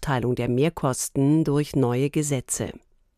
Aufteilung der Mehrkosten durch neue Gesetze.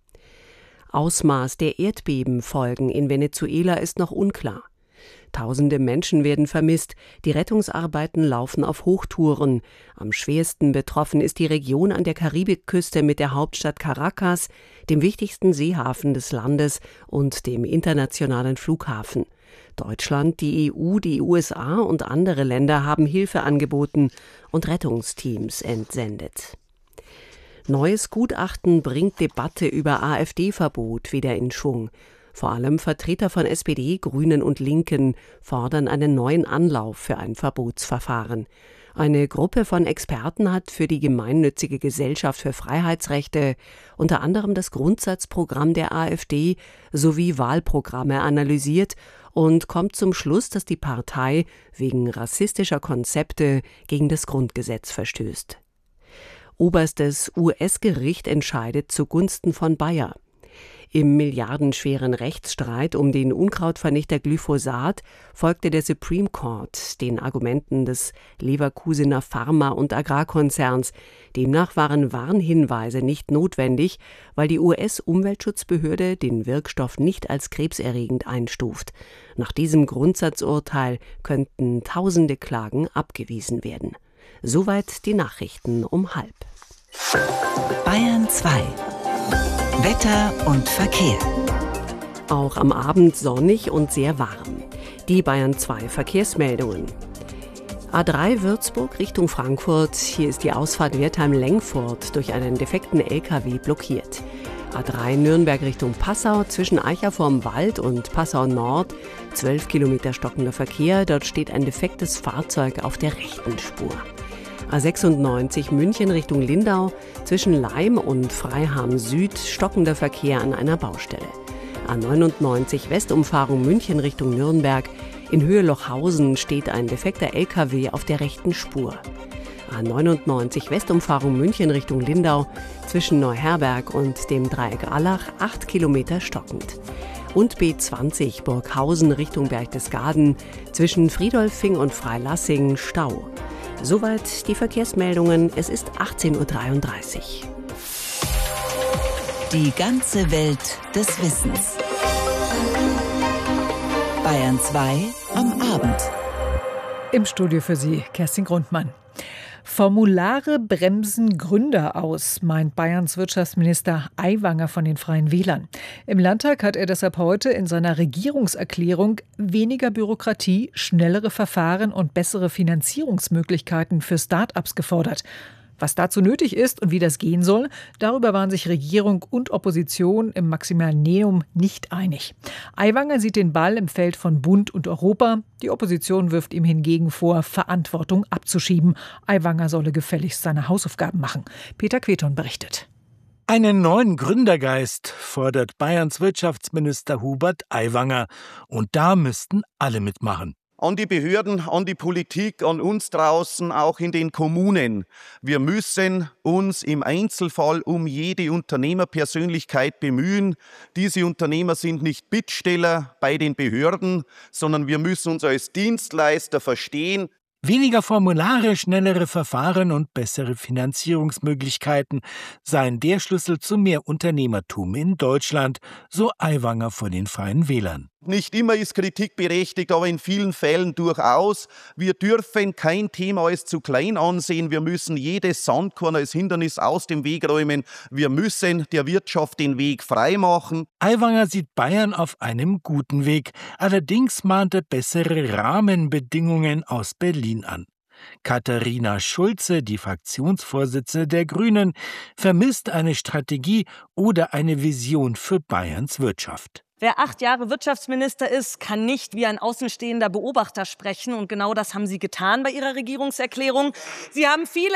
Ausmaß der Erdbebenfolgen in Venezuela ist noch unklar. Tausende Menschen werden vermisst, die Rettungsarbeiten laufen auf Hochtouren. Am schwersten betroffen ist die Region an der Karibikküste mit der Hauptstadt Caracas, dem wichtigsten Seehafen des Landes und dem internationalen Flughafen. Deutschland, die EU, die USA und andere Länder haben Hilfe angeboten und Rettungsteams entsendet. Neues Gutachten bringt Debatte über AfD-Verbot wieder in Schwung. Vor allem Vertreter von SPD, Grünen und Linken fordern einen neuen Anlauf für ein Verbotsverfahren. Eine Gruppe von Experten hat für die gemeinnützige Gesellschaft für Freiheitsrechte unter anderem das Grundsatzprogramm der AfD sowie Wahlprogramme analysiert und kommt zum Schluss, dass die Partei wegen rassistischer Konzepte gegen das Grundgesetz verstößt. Oberstes US-Gericht entscheidet zugunsten von Bayer. Im milliardenschweren Rechtsstreit um den Unkrautvernichter Glyphosat folgte der Supreme Court den Argumenten des Leverkusener Pharma- und Agrarkonzerns. Demnach waren Warnhinweise nicht notwendig, weil die US-Umweltschutzbehörde den Wirkstoff nicht als krebserregend einstuft. Nach diesem Grundsatzurteil könnten tausende Klagen abgewiesen werden. Soweit die Nachrichten um 12:30. Bayern 2. Wetter und Verkehr. Auch am Abend sonnig und sehr warm. Die Bayern 2 Verkehrsmeldungen. A3 Würzburg Richtung Frankfurt. Hier ist die Ausfahrt Wertheim-Lengfurt durch einen defekten LKW blockiert. A3 Nürnberg Richtung Passau zwischen Eicher vorm Wald und Passau Nord. 12 Kilometer stockender Verkehr. Dort steht ein defektes Fahrzeug auf der rechten Spur. A96 München Richtung Lindau, zwischen Laim und Freiham Süd stockender Verkehr an einer Baustelle. A99 Westumfahrung München Richtung Nürnberg, in Höhe Lochhausen steht ein defekter LKW auf der rechten Spur. A99 Westumfahrung München Richtung Lindau, zwischen Neuherberg und dem Dreieck Allach 8 Kilometer stockend. Und B20 Burghausen Richtung Berchtesgaden, zwischen Friedolfing und Freilassing Stau. Soweit die Verkehrsmeldungen. Es ist 18:33 Uhr. Die ganze Welt des Wissens. Bayern 2 am Abend. Im Studio für Sie Kerstin Grundmann. Formulare bremsen Gründer aus, meint Bayerns Wirtschaftsminister Aiwanger von den Freien Wählern. Im Landtag hat er deshalb heute in seiner Regierungserklärung weniger Bürokratie, schnellere Verfahren und bessere Finanzierungsmöglichkeiten für Start-ups gefordert. Was dazu nötig ist und wie das gehen soll, darüber waren sich Regierung und Opposition im Maximilianeum nicht einig. Aiwanger sieht den Ball im Feld von Bund und Europa. Die Opposition wirft ihm hingegen vor, Verantwortung abzuschieben. Aiwanger solle gefälligst seine Hausaufgaben machen. Peter Queton berichtet. Einen neuen Gründergeist fordert Bayerns Wirtschaftsminister Hubert Aiwanger. Und da müssten alle mitmachen. An die Behörden, an die Politik, an uns draußen, auch in den Kommunen. Wir müssen uns im Einzelfall um jede Unternehmerpersönlichkeit bemühen. Diese Unternehmer sind nicht Bittsteller bei den Behörden, sondern wir müssen uns als Dienstleister verstehen. Weniger Formulare, schnellere Verfahren und bessere Finanzierungsmöglichkeiten seien der Schlüssel zu mehr Unternehmertum in Deutschland, so Aiwanger von den Freien Wählern. Nicht immer ist Kritik berechtigt, aber in vielen Fällen durchaus. Wir dürfen kein Thema als zu klein ansehen. Wir müssen jedes Sandkorn als Hindernis aus dem Weg räumen. Wir müssen der Wirtschaft den Weg freimachen. Aiwanger sieht Bayern auf einem guten Weg. Allerdings mahnt er bessere Rahmenbedingungen aus Berlin an. Katharina Schulze, die Fraktionsvorsitzende der Grünen, vermisst eine Strategie oder eine Vision für Bayerns Wirtschaft. Wer 8 Jahre Wirtschaftsminister ist, kann nicht wie ein außenstehender Beobachter sprechen. Und genau das haben Sie getan bei Ihrer Regierungserklärung. Sie haben viele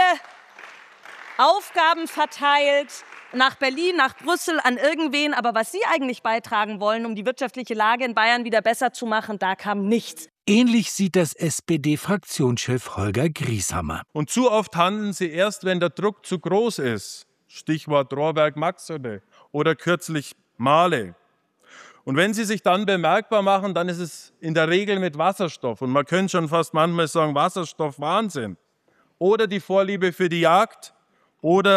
Aufgaben verteilt nach Berlin, nach Brüssel, an irgendwen. Aber was Sie eigentlich beitragen wollen, um die wirtschaftliche Lage in Bayern wieder besser zu machen, da kam nichts. Ähnlich sieht das SPD-Fraktionschef Holger Grieshammer. Und zu oft handeln Sie erst, wenn der Druck zu groß ist. Stichwort Rohrwerk Maxone oder kürzlich Mahle. Und wenn sie sich dann bemerkbar machen, dann ist es in der Regel mit Wasserstoff. Und man könnte schon fast manchmal sagen, Wasserstoff Wahnsinn. Oder die Vorliebe für die Jagd oder